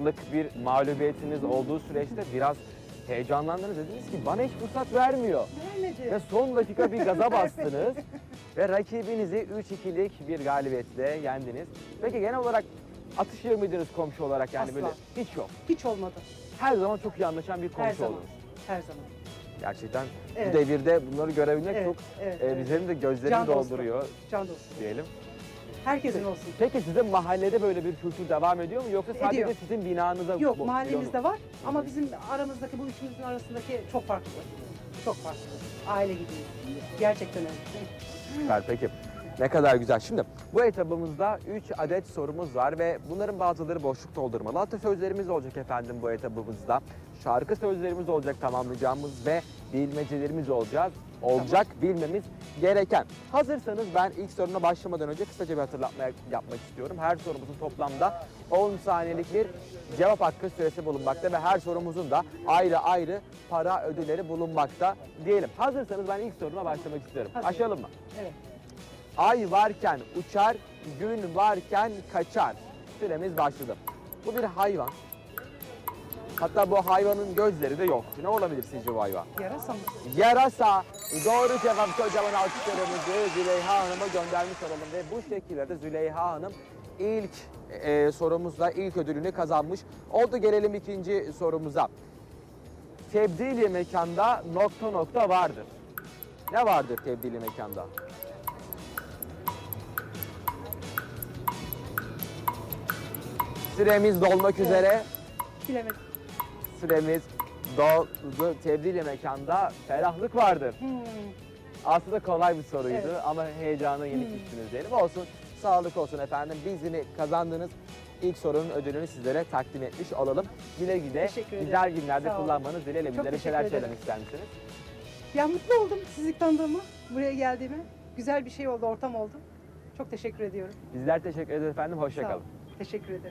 1-0'lık bir mağlubiyetiniz olduğu süreçte biraz heyecanlandınız. Dediniz ki bana hiç fırsat vermiyor. Vermedi. Ve son dakika bir gaza bastınız. Ve rakibinizi 3-2'lik bir galibiyetle yendiniz. Peki genel olarak atışıyor muydunuz komşu olarak yani Asla. böyle? Hiç yok. Hiç olmadı. Her zaman çok iyi anlaşan bir Her komşu zaman. oldunuz. Her zaman. Gerçekten Evet. bu devirde bunları görebilmek Evet, çok evet. bizlerin de gözlerini Can dostum. dolduruyor Can dostum. diyelim. Herkesin olsun. Peki sizin mahallede böyle bir kültür devam ediyor mu yoksa sadece Ediyor. sizin binanıza Yok, bu- mahallemizde var ama bizim aramızdaki, bu üçümüzün arasındaki çok farklı. Çok farklı. Aile gibiyiz. Gerçekten öyle. Süper, peki. Ne kadar güzel. Şimdi bu etabımızda 3 adet sorumuz var ve bunların bazıları boşluk doldurmalı. Atasözlerimiz olacak efendim bu etabımızda. Şarkı sözlerimiz olacak tamamlayacağımız ve bilmecelerimiz olacak bilmemiz gereken. Hazırsanız ben ilk soruna başlamadan önce kısaca bir hatırlatma yapmak istiyorum. Her sorumuzun toplamda 10 saniyelik bir cevap hakkı süresi bulunmakta ve her sorumuzun da ayrı ayrı para ödülleri bulunmakta diyelim. Hazırsanız ben ilk soruma başlamak istiyorum. Hazırım. Başlayalım mı? Evet. Ay varken uçar, gün varken kaçar. Süremiz başladı. Bu bir hayvan. Hatta bu hayvanın gözleri de yok. Ne olabilir sizce bu hayvan? Yarasa mı? Yarasa. Doğru cevap, kocaman alkışlarımızı Züleyha Hanım'a göndermiş olalım. Ve bu şekilde de Züleyha Hanım ilk sorumuzla ilk ödülünü kazanmış oldu. Gelelim ikinci sorumuza. Tebdili mekanda nokta nokta vardır. Ne vardır tebdili mekanda? Süremiz dolmak üzere. Bilemedim. Süremiz doldu. Tebdili mekanda ferahlık vardır. Aslında kolay bir soruydu Evet. ama heyecana yenik düştünüz diyelim. Olsun, sağlık olsun efendim. Biz yine kazandığınız ilk sorunun ödülünü sizlere takdim etmiş olalım. Güle güle, Teşekkür ederim. güzel günlerde Sağ olun. kullanmanız dileğiyle Çok bizlere teşekkür şeyler ederim. söylemek ister misiniz? Ya mutlu oldum sizi tanıdığıma, buraya geldiğime. Güzel bir şey oldu, ortam oldu. Çok teşekkür ediyorum. Bizler teşekkür ederiz efendim, hoşça Sağ kalın. olun. Teşekkür ederim.